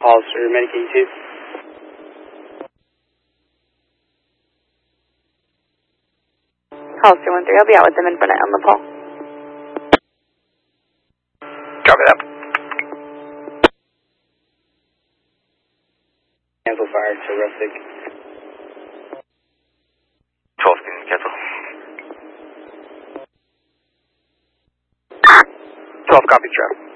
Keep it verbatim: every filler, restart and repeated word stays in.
Hollister, Medicaid two. Hollister one three, I'll be out with them in front of Elma Paul. Copy that. Cancel fire to Rustic. twelve, can you cancel? twelve, copy, trap.